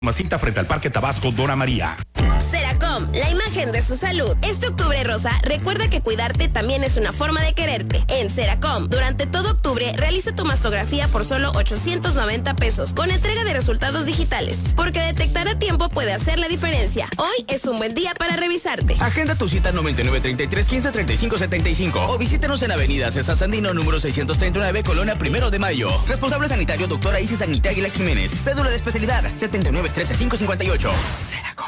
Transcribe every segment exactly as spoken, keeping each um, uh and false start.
Masita frente al Parque Tabasco, Dora María. Seracom, la imagen de su salud. Este octubre rosa, recuerda que cuidarte también es una forma de quererte. En Seracom, durante todo octubre, realiza tu mastografía por solo ochocientos noventa pesos, con entrega de resultados digitales. Porque detectar a tiempo puede hacer la diferencia. Hoy es un buen día para revisarte. Agenda tu cita noventa y nueve, treinta y tres, quince, treinta y cinco, setenta y cinco o visítenos en Avenida César Sandino, número seiscientos treinta y nueve, Colonia Primero de Mayo. Responsable sanitario, doctora Isis Agnita Aguila Jiménez. Cédula de especialidad, setenta y nueve, trece, cinco cincuenta y ocho. Seracom.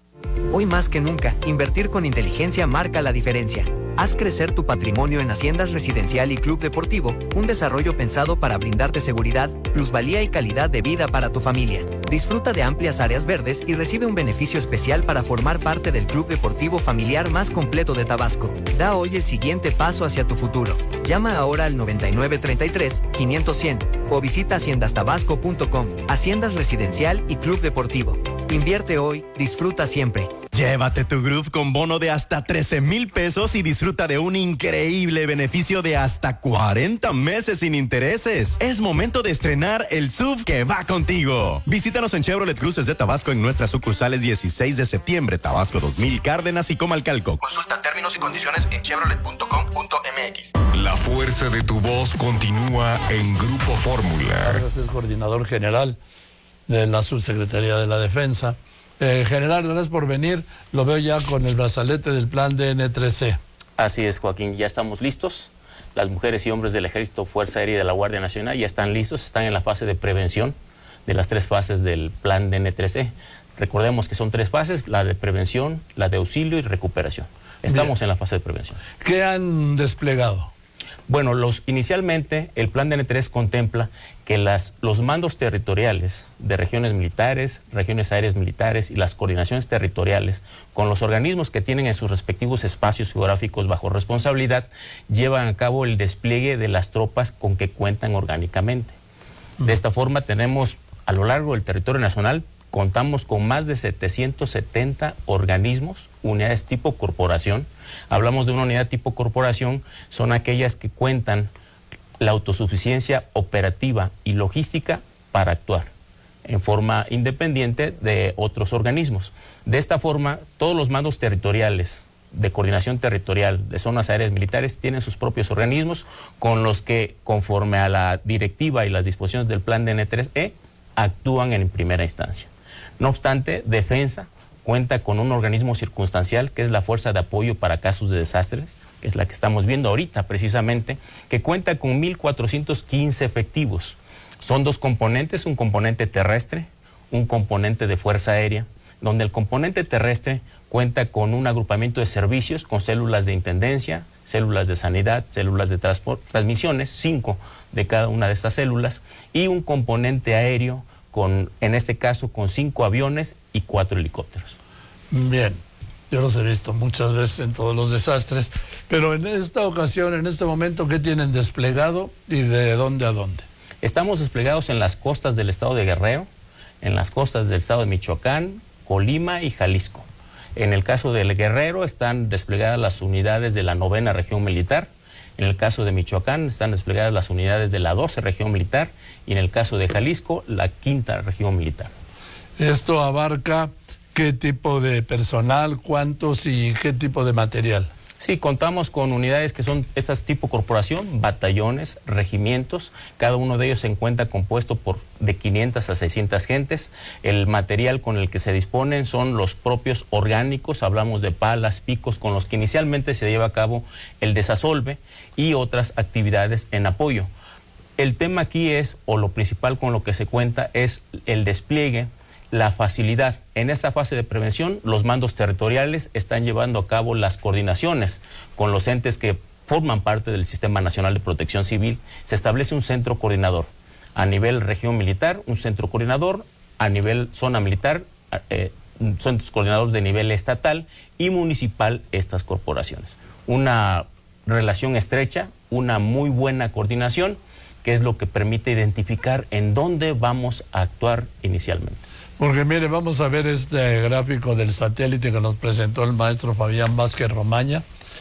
Hoy más que nunca, invertir con inteligencia marca la diferencia. Haz crecer tu patrimonio en Haciendas Residencial y Club Deportivo, un desarrollo pensado para brindarte seguridad, plusvalía y calidad de vida para tu familia. Disfruta de amplias áreas verdes y recibe un beneficio especial para formar parte del club deportivo familiar más completo de Tabasco. Da hoy el siguiente paso hacia tu futuro. Llama ahora al noventa y nueve, treinta y tres, quinientos, cien o visita haciendas tabasco punto com. Haciendas Residencial y Club Deportivo. Invierte hoy, disfruta siempre. Llévate tu Groove con bono de hasta trece mil pesos y disfruta de un increíble beneficio de hasta cuarenta meses sin intereses. Es momento de estrenar el S U V que va contigo. Visítanos en Chevrolet Cruces de Tabasco en nuestras sucursales dieciséis de septiembre, Tabasco dos mil, Cárdenas y Comalcalco. Consulta términos y condiciones en chevrolet punto com punto m x. La fuerza de tu voz continúa en Grupo Fórmula. Es el coordinador general de la Subsecretaría de la Defensa. Eh, general, gracias por venir. Lo veo ya con el brazalete del plan D N tres C. Así es, Joaquín, ya estamos listos. Las mujeres y hombres del Ejército, Fuerza Aérea y de la Guardia Nacional ya están listos, están en la fase de prevención de las tres fases del plan D N tres C. Recordemos que son tres fases, la de prevención, la de auxilio y recuperación. Estamos Bien. en la fase de prevención. ¿Qué han desplegado? Bueno, los, inicialmente el plan D N tres contempla que las, los mandos territoriales de regiones militares, regiones aéreas militares y las coordinaciones territoriales con los organismos que tienen en sus respectivos espacios geográficos bajo responsabilidad llevan a cabo el despliegue de las tropas con que cuentan orgánicamente. De esta forma tenemos a lo largo del territorio nacional, contamos con más de setecientos setenta organismos, unidades tipo corporación. Hablamos de una unidad tipo corporación, son aquellas que cuentan la autosuficiencia operativa y logística para actuar en forma independiente de otros organismos. De esta forma, todos los mandos territoriales de coordinación territorial de zonas aéreas militares tienen sus propios organismos con los que, conforme a la directiva y las disposiciones del plan D N tres E, actúan en primera instancia. No obstante, Defensa cuenta con un organismo circunstancial que es la Fuerza de Apoyo para Casos de Desastres, que es la que estamos viendo ahorita precisamente, que cuenta con mil cuatrocientos quince efectivos. Son dos componentes, un componente terrestre, un componente de Fuerza Aérea, donde el componente terrestre cuenta con un agrupamiento de servicios con células de intendencia, células de sanidad, células de transmisiones, cinco de cada una de estas células, y un componente aéreo con, en este caso, con cinco aviones y cuatro helicópteros. Bien, yo los he visto muchas veces en todos los desastres, pero en esta ocasión, en este momento, ¿qué tienen desplegado y de dónde a dónde? Estamos desplegados en las costas del estado de Guerrero, en las costas del estado de Michoacán, Colima y Jalisco. En el caso del Guerrero están desplegadas las unidades de la novena región militar. En el caso de Michoacán están desplegadas las unidades de la doce región militar y en el caso de Jalisco la quinta región militar. ¿Esto abarca qué tipo de personal, cuántos y qué tipo de material? Sí, contamos con unidades que son estas tipo corporación, batallones, regimientos. Cada uno de ellos se encuentra compuesto por de quinientas a seiscientas gentes. El material con el que se disponen son los propios orgánicos. Hablamos de palas, picos, con los que inicialmente se lleva a cabo el desasolve y otras actividades en apoyo. El tema aquí es, o lo principal con lo que se cuenta, es el despliegue, la facilidad. En esta fase de prevención, los mandos territoriales están llevando a cabo las coordinaciones con los entes que forman parte del Sistema Nacional de Protección Civil. Se establece un centro coordinador a nivel región militar, un centro coordinador a nivel zona militar, eh, centros coordinadores de nivel estatal y municipal, estas corporaciones. Una relación estrecha, una muy buena coordinación, que es lo que permite identificar en dónde vamos a actuar inicialmente. Porque mire, vamos a ver este gráfico del satélite que nos presentó el maestro Fabián Vázquez Romaña,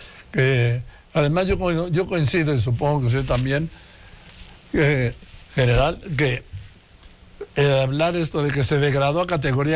que además yo, yo coincido, y supongo que usted también, eh, general, que eh, hablar esto de que se degradó a categoría